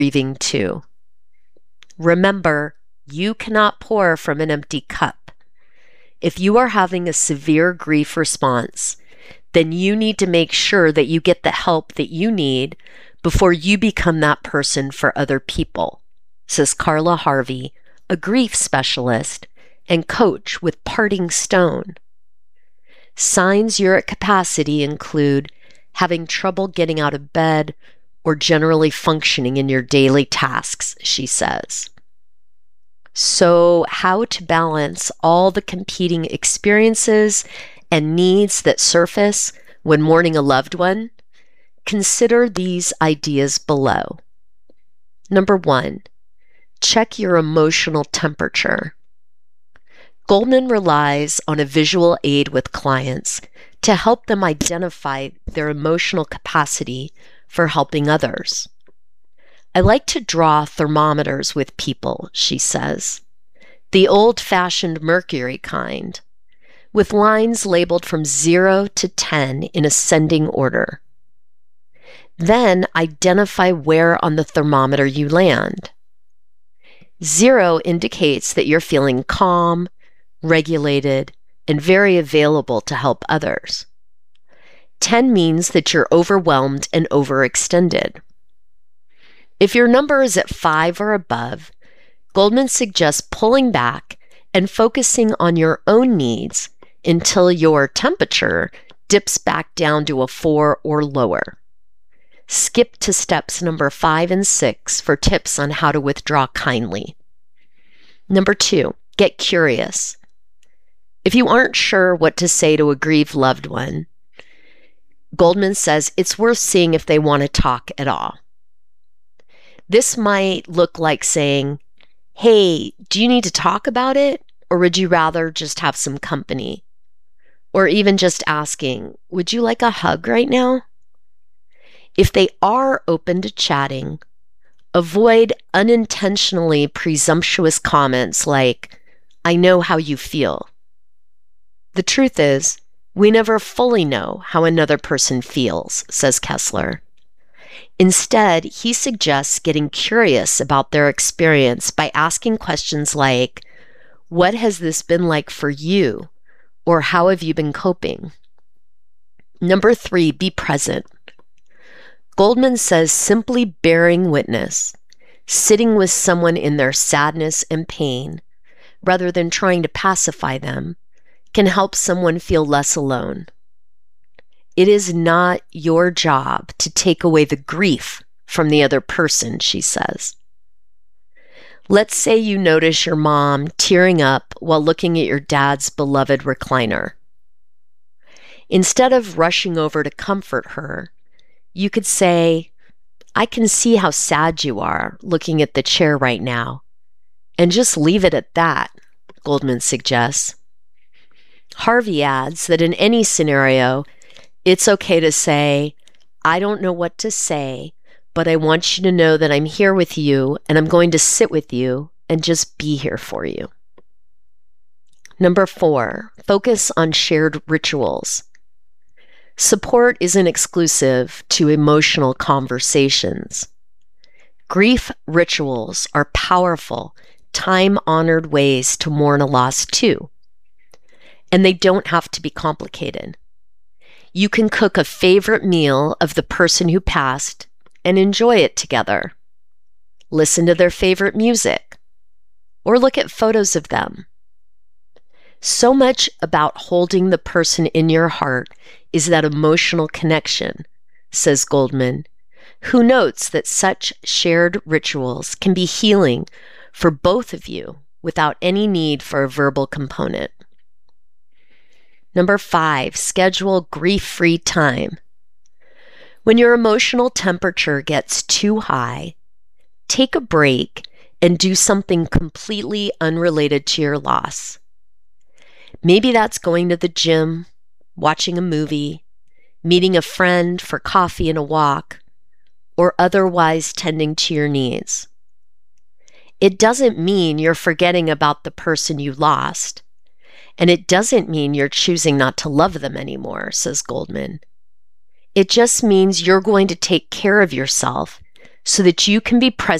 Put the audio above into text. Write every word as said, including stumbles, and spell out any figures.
grieving too. Remember, you cannot pour from an empty cup. If you are having a severe grief response, then you need to make sure that you get the help that you need before you become that person for other people, says Carla Harvey, a grief specialist and coach with Parting Stone. Signs you're at capacity include having trouble getting out of bed or generally functioning in your daily tasks, she says. So, how to balance all the competing experiences and needs that surface when mourning a loved one? Consider these ideas below. Number one, check your emotional temperature. Goldman relies on a visual aid with clients to help them identify their emotional capacity for helping others. I like to draw thermometers with people, she says, the old-fashioned mercury kind, with lines labeled from zero to ten in ascending order. Then identify where on the thermometer you land. Zero indicates that you're feeling calm, regulated, and very available to help others. ten means that you're overwhelmed and overextended. If your number is at five or above, Goldman suggests pulling back and focusing on your own needs until your temperature dips back down to a four or lower. Skip to steps number five and six for tips on how to withdraw kindly. Number two, get curious. If you aren't sure what to say to a grieved loved one, Goldman says it's worth seeing if they want to talk at all. This might look like saying, hey, do you need to talk about it? Or would you rather just have some company? Or even just asking, would you like a hug right now? If they are open to chatting, avoid unintentionally presumptuous comments like, I know how you feel. The truth is, we never fully know how another person feels, says Kessler. Instead, he suggests getting curious about their experience by asking questions like, what has this been like for you? Or how have you been coping? Number three, be present. Goldman says simply bearing witness, sitting with someone in their sadness and pain, rather than trying to pacify them, can help someone feel less alone. It is not your job to take away the grief from the other person, she says. Let's say you notice your mom tearing up while looking at your dad's beloved recliner. Instead of rushing over to comfort her, you could say, I can see how sad you are looking at the chair right now, and just leave it at that, Goldman suggests. Harvey adds that in any scenario, it's okay to say, I don't know what to say, but I want you to know that I'm here with you and I'm going to sit with you and just be here for you. Number four, focus on shared rituals. Support isn't exclusive to emotional conversations. Grief rituals are powerful, time-honored ways to mourn a loss too. And they don't have to be complicated. You can cook a favorite meal of the person who passed and enjoy it together. Listen to their favorite music, or look at photos of them. So much about holding the person in your heart is that emotional connection, says Goldman, who notes that such shared rituals can be healing for both of you without any need for a verbal component. Number five, schedule grief-free time. When your emotional temperature gets too high, take a break and do something completely unrelated to your loss. Maybe that's going to the gym, watching a movie, meeting a friend for coffee and a walk, or otherwise tending to your needs. It doesn't mean you're forgetting about the person you lost, and it doesn't mean you're choosing not to love them anymore, says Goldman. It just means you're going to take care of yourself so that you can be present